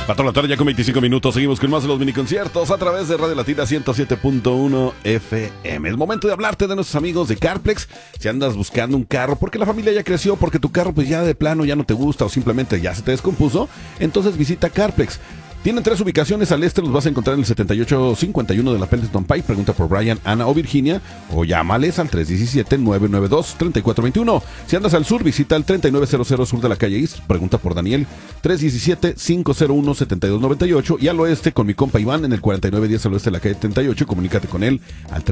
4 de la tarde ya con 25 minutos. Seguimos con más de los miniconciertos a través de Radio Latina 107.1 FM. Es momento de hablarte de nuestros amigos de CarPlex. Si andas buscando un carro porque la familia ya creció, porque tu carro pues ya de plano ya no te gusta o simplemente ya se te descompuso, entonces visita CarPlex. Tienen 3 ubicaciones al este, los vas a encontrar en el 7851 de la Pendleton Pike. Pregunta por Brian, Ana o Virginia o llámales al 317-992-3421. Si andas al sur, visita el 3900 sur de la calle East. Pregunta por Daniel, 317-501-7298. Y al oeste con mi compa Iván en el 4910 al oeste de la calle 38. Comunícate con él al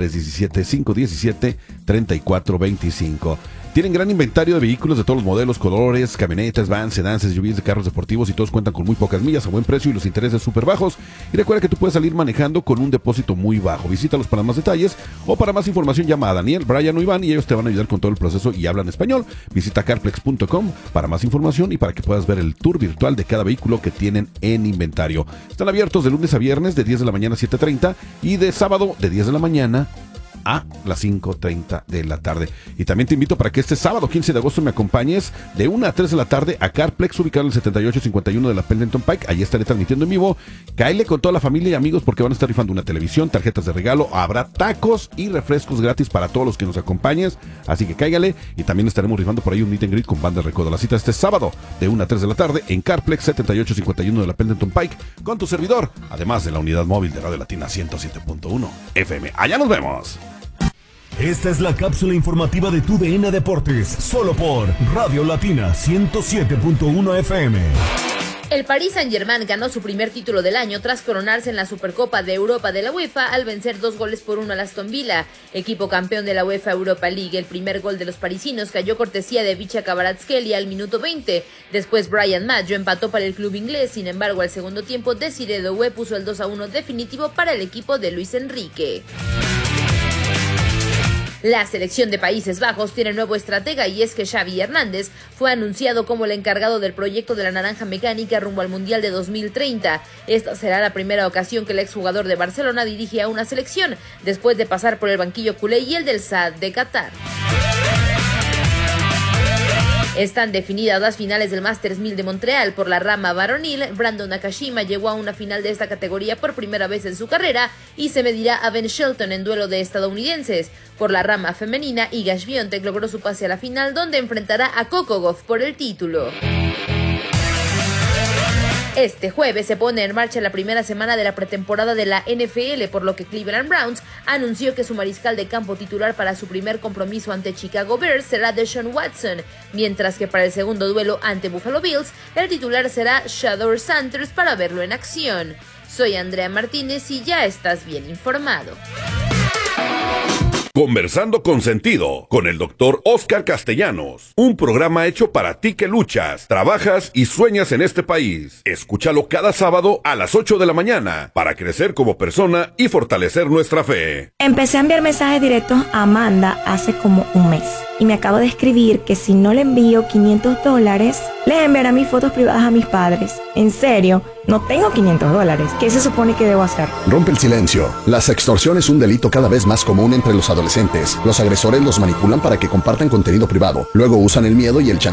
317-517-3425. Tienen gran inventario de vehículos de todos los modelos, colores, camionetas, vans, sedans, SUVs de carros deportivos y todos cuentan con muy pocas millas a buen precio y los intereses súper bajos. Y recuerda que tú puedes salir manejando con un depósito muy bajo. Visítalos para más detalles o para más información llama a Daniel, Brian o Iván y ellos te van a ayudar con todo el proceso y hablan español. Visita carplex.com para más información y para que puedas ver el tour virtual de cada vehículo que tienen en inventario. Están abiertos de lunes a viernes de 10 de la mañana a 7:30 y de sábado de 10 de la mañana a las 5:30 de la tarde. Y también te invito para que este sábado 15 de agosto me acompañes de 1 a 3 de la tarde a CarPlex, ubicado en el 7851 de la Pendleton Pike. Allí estaré transmitiendo en vivo. Cáele con toda la familia y amigos porque van a estar rifando una televisión, tarjetas de regalo, habrá tacos y refrescos gratis para todos los que nos acompañes. Así que cáigale y también estaremos rifando por ahí un meet and greet con banda de recodo. La cita este sábado de 1 a 3 de la tarde en CarPlex 7851 de la Pendleton Pike con tu servidor, además de la unidad móvil de Radio Latina 107.1 FM. Allá nos vemos. Esta es la cápsula informativa de tu DN Deportes, solo por Radio Latina 107.1 FM. El Paris Saint-Germain ganó su primer título del año tras coronarse en la Supercopa de Europa de la UEFA al vencer 2-1 al Aston Villa, equipo campeón de la UEFA Europa League. El primer gol de los parisinos cayó cortesía de Vicha Kvaratskhelia al minuto 20. Después Brian Maggio empató para el club inglés, sin embargo al segundo tiempo Desiré Doué puso el 2-1 definitivo para el equipo de Luis Enrique. La selección de Países Bajos tiene nuevo estratega y es que Xavi Hernández fue anunciado como el encargado del proyecto de la naranja mecánica rumbo al Mundial de 2030. Esta será la primera ocasión que el exjugador de Barcelona dirige a una selección, después de pasar por el banquillo culé y el del Saad de Qatar. Están definidas las finales del Masters 1000 de Montreal. Por la rama varonil, Brandon Nakashima llegó a una final de esta categoría por primera vez en su carrera y se medirá a Ben Shelton en duelo de estadounidenses. Por la rama femenina, Iga Swiatek logró su pase a la final, donde enfrentará a Coco Gauff por el título. Este jueves se pone en marcha la primera semana de la pretemporada de la NFL, por lo que Cleveland Browns anunció que su mariscal de campo titular para su primer compromiso ante Chicago Bears será Deshaun Watson, mientras que para el segundo duelo ante Buffalo Bills, el titular será Shedeur Sanders para verlo en acción. Soy Andrea Martínez y ya estás bien informado. Conversando con sentido, con el doctor Oscar Castellanos. Un programa hecho para ti que luchas, trabajas y sueñas en este país. Escúchalo cada sábado a las 8 de la mañana para crecer como persona y fortalecer nuestra fe. Empecé a enviar mensajes directos a Amanda hace como un mes y me acabo de escribir que si no le envío $500, le enviará mis fotos privadas a mis padres. En serio, no tengo $500. ¿Qué se supone que debo hacer? Rompe el silencio. La sextorsión es un delito cada vez más común entre los adolescentes. Los agresores los manipulan para que compartan contenido privado. Luego usan el miedo y el chantaje